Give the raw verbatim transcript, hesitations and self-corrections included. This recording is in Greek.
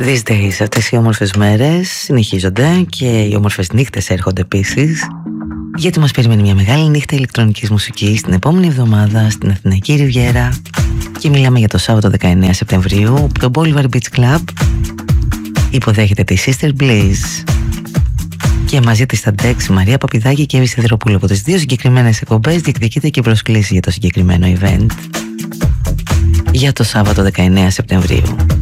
These days, αυτές οι όμορφες μέρες συνεχίζονται και οι όμορφες νύχτες έρχονται επίσης, γιατί μας περιμένει μια μεγάλη νύχτα ηλεκτρονικής μουσικής την επόμενη εβδομάδα στην Αθηναϊκή Ριβιέρα και μιλάμε για το Σάββατο δεκαεννέα Σεπτεμβρίου που το Bolivar Beach Club υποδέχεται τη Sister Bliss και μαζί της θα ντέξει Μαρία Παπηδάκη και Εύη Σιδεροπούλου. Από τις δύο συγκεκριμένες εκπομπές διεκδικείται και προσκλήσει για το συγκεκριμένο event για το Σάββατο δεκαεννέα Σεπτεμβρίου.